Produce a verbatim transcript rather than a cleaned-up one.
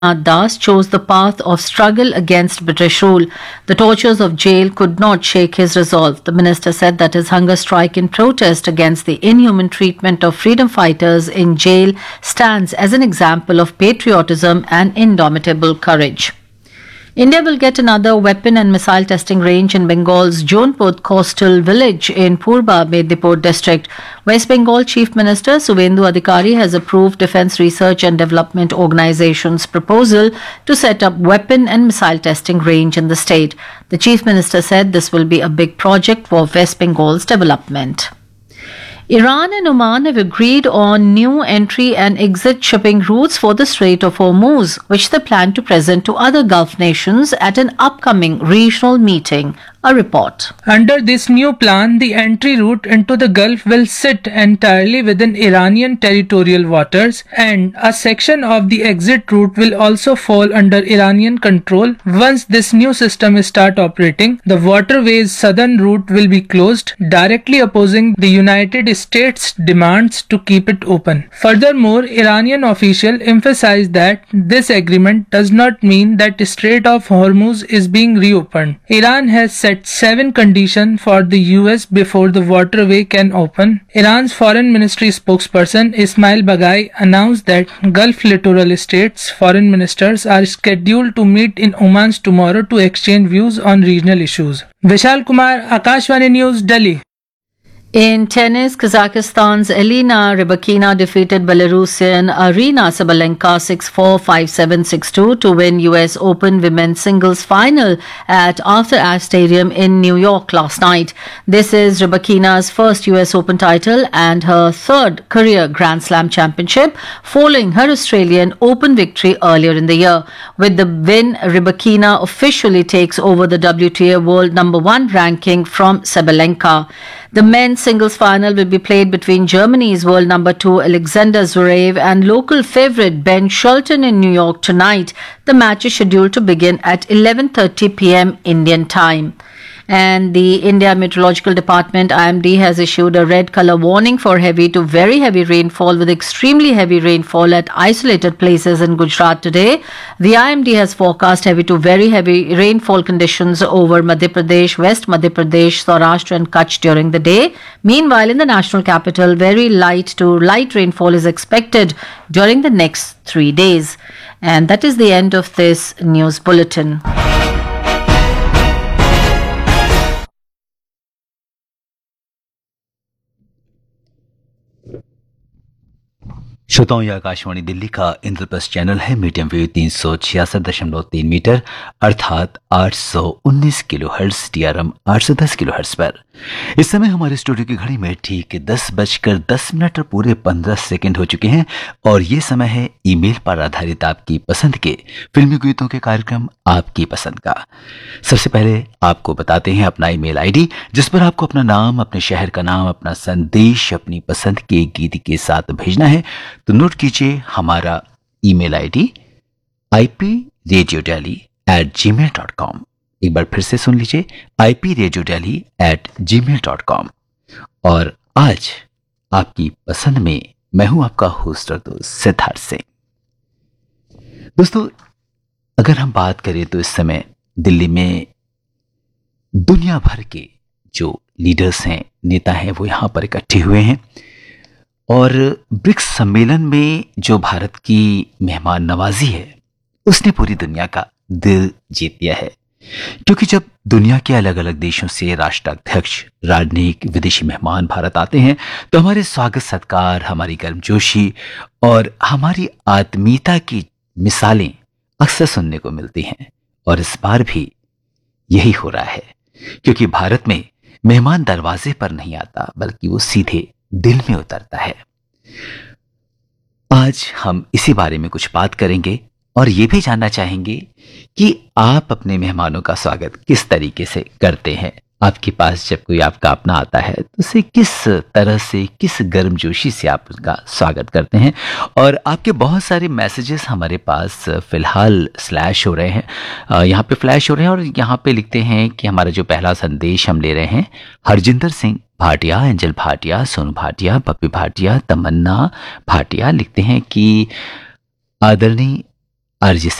Das chose the path of struggle against British rule. The tortures of jail could not shake his resolve. The minister said that his hunger strike in protest against the inhuman treatment of freedom fighters in jail stands as an example of patriotism and indomitable courage. India will get another weapon and missile testing range in Bengal's Jonput coastal village in Purba Medipur district. West Bengal Chief Minister Suvendu Adhikari has approved Defence Research and Development Organization's proposal to set up weapon and missile testing range in the state. The Chief Minister said this will be a big project for West Bengal's development. Iran and Oman have agreed on new entry and exit shipping routes for the Strait of Hormuz, which they plan to present to other Gulf nations at an upcoming regional meeting. A report. Under this new plan, the entry route into the Gulf will sit entirely within Iranian territorial waters, and a section of the exit route will also fall under Iranian control. Once this new system starts operating, the waterway's southern route will be closed, directly opposing the United States' demands to keep it open. Furthermore, Iranian officials emphasized that this agreement does not mean that the Strait of Hormuz is being reopened. Iran has set seven conditions for the U S before the waterway can open. Iran's foreign ministry spokesperson Ismail Baghai announced that Gulf littoral states' foreign ministers are scheduled to meet in Oman tomorrow to exchange views on regional issues. Vishal Kumar, Akashvani News, Delhi. In tennis, Kazakhstan's Elena Rybakina defeated Belarusian Arina Sabalenka six four, five seven, six two to win U S Open Women's Singles Final at Arthur Ashe Stadium in New York last night. This is Rybakina's first U S Open title and her third career Grand Slam championship, following her Australian Open victory earlier in the year. With the win, Rybakina officially takes over the W T A World number one ranking from Sabalenka. The men's singles final will be played between Germany's world number two Alexander Zverev and local favourite Ben Shelton in New York tonight. The match is scheduled to begin at eleven thirty p m Indian time. And the India Meteorological Department I M D has issued a red colour warning for heavy to very heavy rainfall with extremely heavy rainfall at isolated places in Gujarat today. The I M D has forecast heavy to very heavy rainfall conditions over Madhya Pradesh, West Madhya Pradesh, Saurashtra and Kutch during the day. Meanwhile, in the national capital, very light to light rainfall is expected during the next three days. And that is the end of this news bulletin. श्रोताओं, यह आकाशवाणी दिल्ली का Indraprastha channel है। Medium wave तीन सौ छियासठ दशमलव तीन metre अर्थात आठ सौ उन्नीस किलो हर्ट्ज, टीआरएम आठ सौ दस किलो हर्ट्ज पर। इस समय हमारे स्टूडियो की घड़ी में ठीक दस बजकर दस मिनट और पूरे पंद्रह सेकंड हो चुके हैं और ये समय है ईमेल पर आधारित आपकी पसंद के फिल्मी गीतों के कार्यक्रम आपकी पसंद का। सबसे पहले आपको बताते हैं अपना ईमेल आईडी, जिस पर आपको अपना नाम, अपने शहर का नाम, अपना संदेश अपनी पसंद के गीत के साथ भेजना है। तो नोट कीजिए हमारा email ID I P radio daily eight ji mail dot com. एक बार फिर से सुन लीजिए, I P radio daily eight ji mail dot com. और आज आपकी पसंद में मैं हूं आपका होस्ट और दोस्त सिद्धार्थ सिंह। दोस्तों, अगर हम बात करें तो इस समय दिल्ली में दुनिया भर के जो लीडर्स हैं, नेता हैं, वो यहां पर इकट्ठे हुए हैं और ब्रिक्स सम्मेलन में जो भारत की मेहमान नवाजी है उसने पूरी दुनिया का दिल जीत लिया है। क्योंकि जब दुनिया के अलग अलग देशों से राष्ट्राध्यक्ष, राजनयिक, विदेशी मेहमान भारत आते हैं तो हमारे स्वागत सत्कार, हमारी गर्मजोशी और हमारी आत्मीयता की मिसालें अक्सर सुनने को मिलती हैं। और इस बार भी यही हो रहा है, क्योंकि भारत में मेहमान दरवाजे पर नहीं आता बल्कि वो सीधे दिल में उतरता है। आज हम इसी बारे में कुछ बात करेंगे और ये भी जानना चाहेंगे कि आप अपने मेहमानों का स्वागत किस तरीके से करते हैं। आपके पास जब कोई आपका अपना आता है तो उसे किस तरह से, किस गर्मजोशी से आप उनका स्वागत करते हैं। और आपके बहुत सारे मैसेजेस हमारे पास फिलहाल स्लैश हो रहे हैं, यहाँ पे फ्लैश हो रहे हैं और यहाँ पे लिखते हैं कि हमारा जो पहला संदेश हम ले रहे हैं, हरजिंदर सिंह भाटिया, एंजल भाटिया, सोनू भाटिया, पप्पी भाटिया, तमन्ना भाटिया लिखते हैं कि आदरणीय अरिजीत